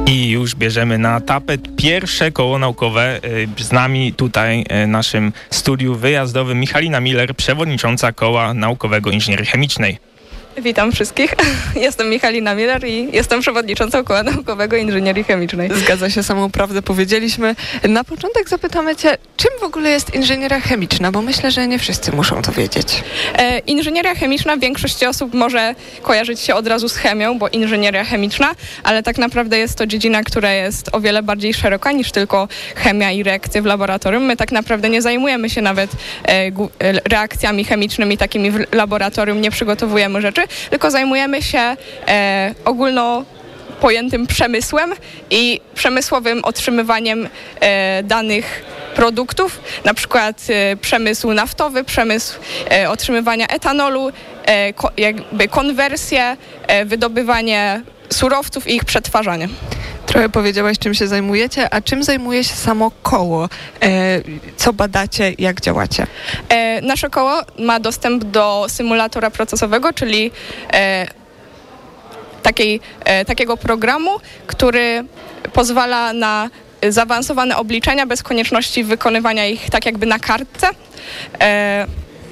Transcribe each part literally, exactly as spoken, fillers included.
I już bierzemy na tapet pierwsze koło naukowe. Z nami tutaj w naszym studiu wyjazdowym Michalina Miller, przewodnicząca Koła Naukowego Inżynierii Chemicznej. Witam wszystkich. Jestem Michalina Miller i jestem przewodniczącą Koła Naukowego Inżynierii Chemicznej. Zgadza się, samą prawdę powiedzieliśmy. Na początek zapytamy Cię, czym w ogóle jest inżynieria chemiczna, bo myślę, że nie wszyscy muszą to wiedzieć. E, inżynieria chemiczna większości osób może kojarzyć się od razu z chemią, bo inżynieria chemiczna, ale tak naprawdę jest to dziedzina, która jest o wiele bardziej szeroka niż tylko chemia i reakcje w laboratorium. My tak naprawdę nie zajmujemy się nawet e, gu, e, reakcjami chemicznymi takimi w laboratorium, nie przygotowujemy rzeczy, tylko zajmujemy się e, ogólno pojętym przemysłem i przemysłowym otrzymywaniem e, danych produktów, na przykład e, przemysł naftowy, przemysł e, otrzymywania etanolu, e, ko, jakby konwersję, e, wydobywanie surowców i ich przetwarzanie. Trochę powiedziałaś, czym się zajmujecie, a czym zajmuje się samo koło? E, co badacie, jak działacie? E, nasze koło ma dostęp do symulatora procesowego, czyli e, takiej, e, takiego programu, który pozwala na zaawansowane obliczenia bez konieczności wykonywania ich tak jakby na kartce. E,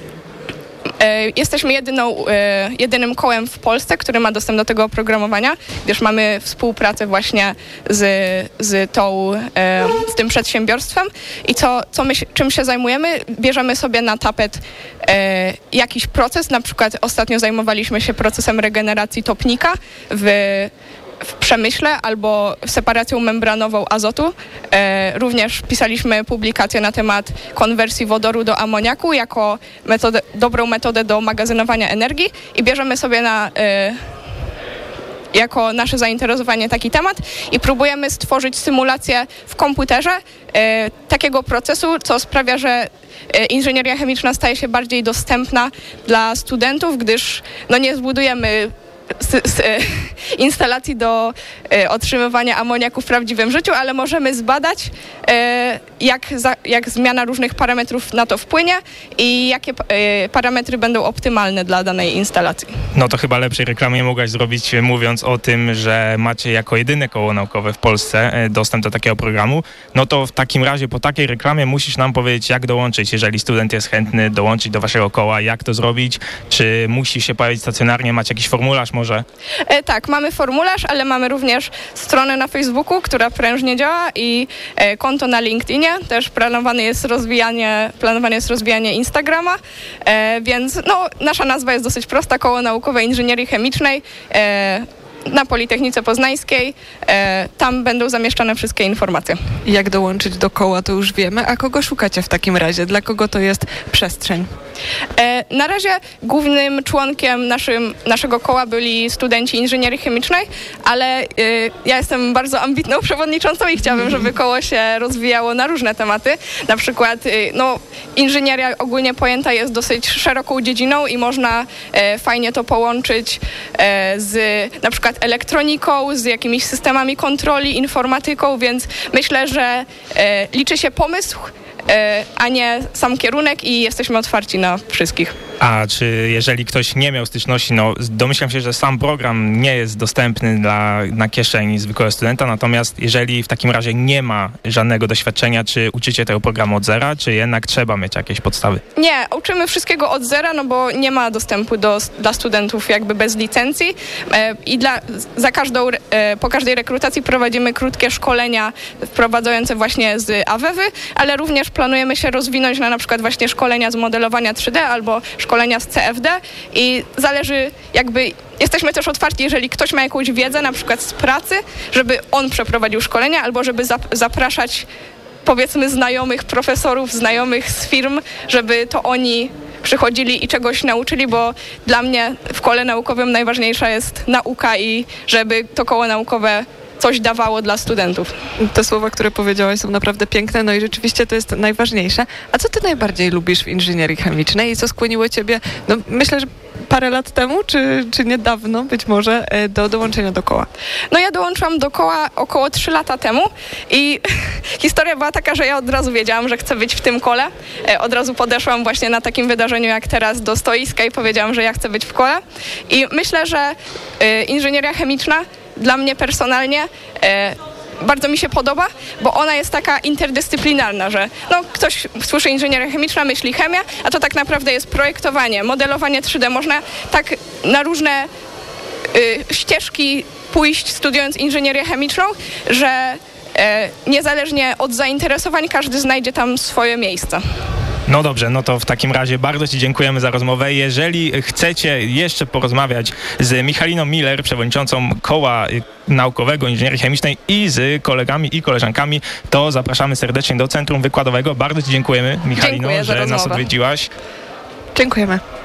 Jesteśmy jedyną, jedynym kołem w Polsce, który ma dostęp do tego oprogramowania, gdyż mamy współpracę właśnie z, z, tą, z tym przedsiębiorstwem. I co, co my, czym się zajmujemy? Bierzemy sobie na tapet jakiś proces, na przykład ostatnio zajmowaliśmy się procesem regeneracji topnika w w przemyśle albo separacją membranową azotu. E, również pisaliśmy publikację na temat konwersji wodoru do amoniaku jako metodę, dobrą metodę do magazynowania energii i bierzemy sobie na, e, jako nasze zainteresowanie taki temat i próbujemy stworzyć symulację w komputerze e, takiego procesu, co sprawia, że e, inżynieria chemiczna staje się bardziej dostępna dla studentów, gdyż no, nie zbudujemy Z, z, e, instalacji do e, otrzymywania amoniaku w prawdziwym życiu, ale możemy zbadać, e, jak, za, jak zmiana różnych parametrów na to wpłynie i jakie e, parametry będą optymalne dla danej instalacji. No to chyba lepszej reklamy nie mogłaś zrobić, mówiąc o tym, że macie jako jedyne koło naukowe w Polsce e, dostęp do takiego programu. No to w takim razie po takiej reklamie musisz nam powiedzieć, jak dołączyć, jeżeli student jest chętny dołączyć do waszego koła, jak to zrobić, czy musi się pojawić stacjonarnie, macie jakiś formularz może? E, tak, mamy formularz, ale mamy również stronę na Facebooku, która prężnie działa i e, konto na LinkedInie. Też planowane jest rozwijanie, planowane jest rozwijanie Instagrama, e, więc no, nasza nazwa jest dosyć prosta, Koło Naukowe Inżynierii Chemicznej. E, na Politechnice Poznańskiej. E, tam będą zamieszczane wszystkie informacje. Jak dołączyć do koła, to już wiemy. A kogo szukacie w takim razie? Dla kogo to jest przestrzeń? E, na razie głównym członkiem naszym, naszego koła byli studenci inżynierii chemicznej, ale e, ja jestem bardzo ambitną przewodniczącą i chciałabym, żeby koło się rozwijało na różne tematy. Na przykład e, no, inżynieria ogólnie pojęta jest dosyć szeroką dziedziną i można e, fajnie to połączyć e, z na przykład elektroniką, z jakimiś systemami kontroli, informatyką, więc myślę, że e, liczy się pomysł, e, a nie sam kierunek i jesteśmy otwarci na wszystkich. A czy jeżeli ktoś nie miał styczności, no domyślam się, że sam program nie jest dostępny dla, na kieszeni zwykłego studenta, natomiast jeżeli w takim razie nie ma żadnego doświadczenia, czy uczycie tego programu od zera, czy jednak trzeba mieć jakieś podstawy? Nie, uczymy wszystkiego od zera, no bo nie ma dostępu do, dla studentów jakby bez licencji e, i dla, za każdą, e, po każdej rekrutacji prowadzimy krótkie szkolenia wprowadzające właśnie z A W E W-y, ale również planujemy się rozwinąć na na przykład właśnie szkolenia z modelowania trzy D albo szkolenia z C F D i zależy jakby, jesteśmy też otwarci, jeżeli ktoś ma jakąś wiedzę, na przykład z pracy, żeby on przeprowadził szkolenia albo żeby zap- zapraszać powiedzmy znajomych profesorów, znajomych z firm, żeby to oni przychodzili i czegoś nauczyli, bo dla mnie w kole naukowym najważniejsza jest nauka i żeby to koło naukowe coś dawało dla studentów. Te słowa, które powiedziałaś, są naprawdę piękne, no i rzeczywiście to jest najważniejsze. A co ty najbardziej lubisz w inżynierii chemicznej i co skłoniło ciebie, no myślę, że parę lat temu, czy, czy niedawno być może, do dołączenia do koła? No ja dołączyłam do koła około trzy lata temu i historia była taka, że ja od razu wiedziałam, że chcę być w tym kole. Od razu podeszłam właśnie na takim wydarzeniu jak teraz do stoiska i powiedziałam, że ja chcę być w kole. I myślę, że y, inżynieria chemiczna dla mnie personalnie e, bardzo mi się podoba, bo ona jest taka interdyscyplinarna, że no, ktoś słyszy inżynieria chemiczna, myśli chemia, a to tak naprawdę jest projektowanie, modelowanie trzy D. Można tak na różne y, ścieżki pójść, studiując inżynierię chemiczną, że e, niezależnie od zainteresowań każdy znajdzie tam swoje miejsce. No dobrze, no to w takim razie bardzo Ci dziękujemy za rozmowę. Jeżeli chcecie jeszcze porozmawiać z Michaliną Miller, przewodniczącą Koła Naukowego Inżynierii Chemicznej i z kolegami i koleżankami, to zapraszamy serdecznie do Centrum Wykładowego. Bardzo Ci dziękujemy, Michalino, Dziękuję za że nas rozmowę. odwiedziłaś. Dziękujemy.